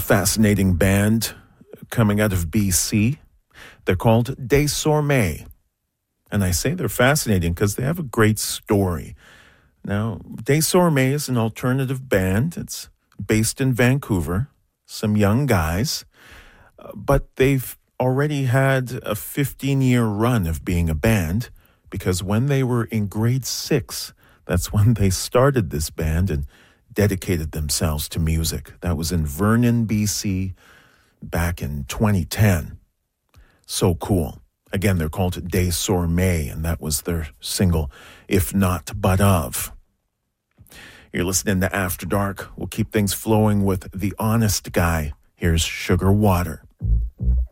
fascinating band coming out of BC. They're called Désormais. And I say they're fascinating because they have a great story. Now, Désormais is an alternative band. It's based in Vancouver. Some young guys. But they've already had a 15-year run of being a band because when they were in grade 6, that's when they started this band and dedicated themselves to music. That was in Vernon, BC, back in 2010. So cool. Again, they're called Désormais, and that was their single, If Not But Of. You're listening to After Dark. We'll keep things flowing with The Honest Guy. Here's Sugar Water.